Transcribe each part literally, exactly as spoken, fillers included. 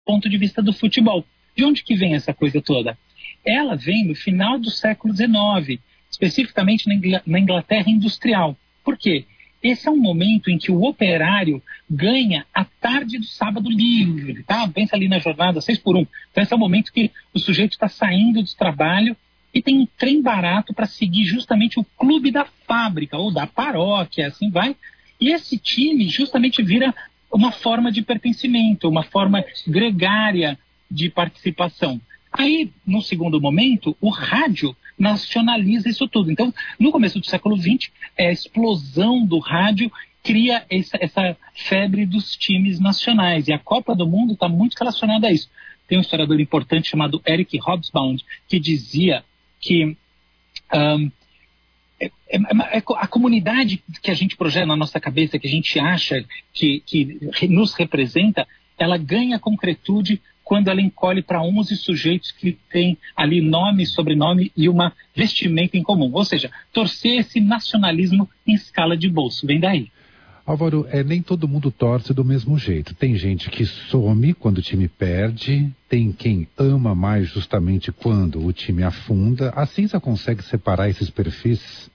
ponto de vista do futebol. De onde que vem essa coisa toda? Ela vem no final do século dezenove, especificamente na Inglaterra industrial. Por quê? Esse é um momento em que o operário ganha a tarde do sábado livre, tá? Pensa ali na jornada seis por um. Então esse é o momento que o sujeito está saindo do trabalho e tem um trem barato para seguir justamente o clube da fábrica ou da paróquia, assim vai. E esse time justamente vira uma forma de pertencimento, uma forma gregária de participação. Aí, no segundo momento, o rádio nacionaliza isso tudo. Então, no começo do século vinte, a explosão do rádio cria essa, essa febre dos times nacionais. E a Copa do Mundo está muito relacionada a isso. Tem um historiador importante chamado Eric Hobsbawm, que dizia que um, é, é, é a comunidade que a gente projeta na nossa cabeça, que a gente acha que, que nos representa, ela ganha concretude quando ela encolhe para onze sujeitos que têm ali nome, sobrenome e uma vestimenta em comum. Ou seja, torcer esse nacionalismo em escala de bolso. Vem daí. Álvaro, é, nem todo mundo torce do mesmo jeito. Tem gente que some quando o time perde, tem quem ama mais justamente quando o time afunda. A ciência consegue separar esses perfis?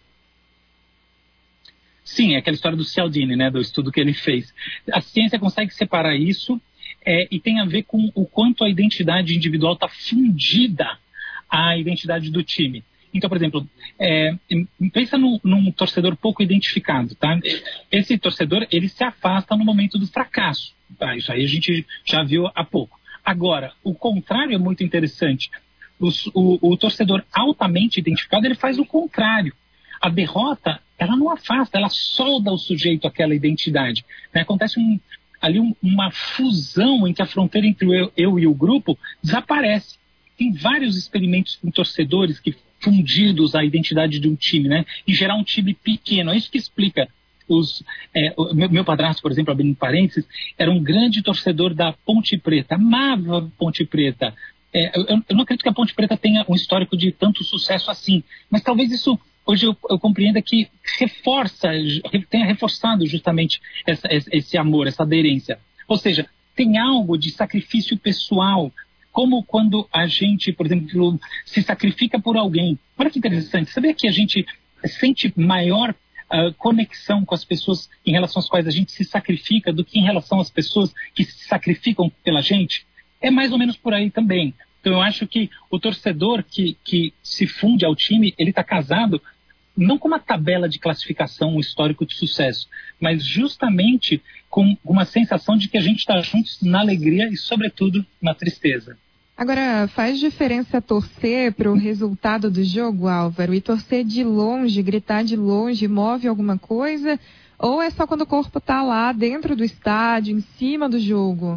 Sim, é aquela história do Cialdini, né, do estudo que ele fez. A ciência consegue separar isso é, e tem a ver com o quanto a identidade individual está fundida à identidade do time. Então, por exemplo, é, pensa num, num torcedor pouco identificado, tá? Esse torcedor, ele se afasta no momento do fracasso, tá? Isso aí a gente já viu há pouco. Agora, o contrário é muito interessante. O, o, o torcedor altamente identificado, ele faz o contrário. A derrota, ela não afasta, ela solda o sujeito àquela identidade, né? Acontece um, ali um, uma fusão em que a fronteira entre o eu, eu e o grupo desaparece. Tem vários experimentos com torcedores que fundidos à identidade de um time, né? E gerar um time pequeno. É isso que explica. Os, é, o meu, meu padrasto, por exemplo, abrindo parênteses, era um grande torcedor da Ponte Preta, amava a Ponte Preta. É, eu, eu não acredito que a Ponte Preta tenha um histórico de tanto sucesso assim, mas talvez isso, hoje eu, eu compreenda que reforça, tenha reforçado justamente essa, esse amor, essa aderência. Ou seja, tem algo de sacrifício pessoal, como quando a gente, por exemplo, se sacrifica por alguém. Olha que interessante. Sabia que a gente sente maior uh, conexão com as pessoas em relação às quais a gente se sacrifica do que em relação às pessoas que se sacrificam pela gente? É mais ou menos por aí também. Então eu acho que o torcedor que, que se funde ao time, ele está casado não com uma tabela de classificação, um histórico de sucesso, mas justamente com uma sensação de que a gente está juntos na alegria e, sobretudo, na tristeza. Agora, faz diferença torcer para o resultado do jogo, Álvaro? E torcer de longe, gritar de longe, move alguma coisa? Ou é só quando o corpo está lá dentro do estádio, em cima do jogo?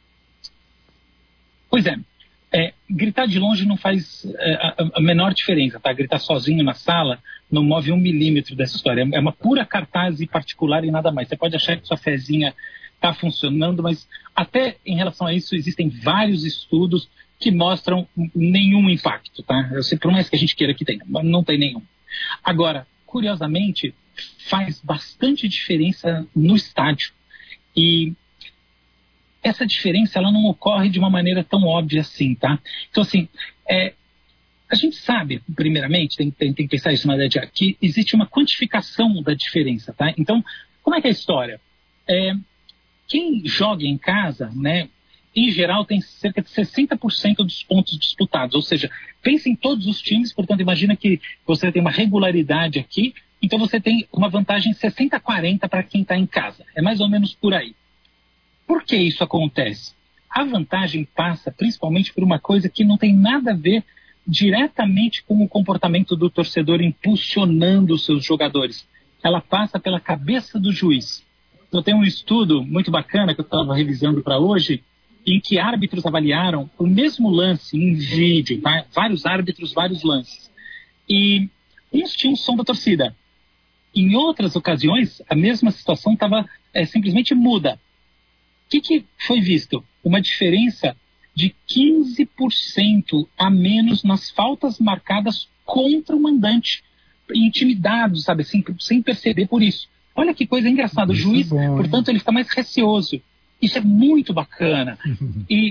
Pois é. É, gritar de longe não faz é, a, a menor diferença, tá? Gritar sozinho na sala não move um milímetro dessa história. É uma pura cartaz particular e nada mais. Você pode achar que sua fezinha está funcionando, mas até em relação a isso existem vários estudos que mostram nenhum impacto, tá? Eu sei, por mais que a gente queira que tenha, mas não tem nenhum. Agora, curiosamente, faz bastante diferença no estádio. E essa diferença, ela não ocorre de uma maneira tão óbvia assim, tá? Então, assim, é, a gente sabe, primeiramente, tem, tem, tem que pensar isso na verdade, que existe uma quantificação da diferença, tá? Então, como é que é a história? É, quem joga em casa, né, em geral, tem cerca de sessenta por cento dos pontos disputados, ou seja, pensa em todos os times, portanto, imagina que você tem uma regularidade aqui, então você tem uma vantagem sessenta a quarenta para quem está em casa. É mais ou menos por aí. Por que isso acontece? A vantagem passa principalmente por uma coisa que não tem nada a ver diretamente com o comportamento do torcedor impulsionando os seus jogadores. Ela passa pela cabeça do juiz. Eu tenho um estudo muito bacana que eu estava revisando para hoje, em que árbitros avaliaram o mesmo lance em vídeo, tá? Vários árbitros, vários lances. E uns tinham som da torcida. Em outras ocasiões, a mesma situação estava é, simplesmente muda. O que, que foi visto? Uma diferença de quinze por cento a menos nas faltas marcadas contra o mandante, intimidado, sabe, assim, sem perceber por isso. Olha que coisa engraçada, o juiz, é bom, portanto, ele fica mais receoso. Isso é muito bacana. E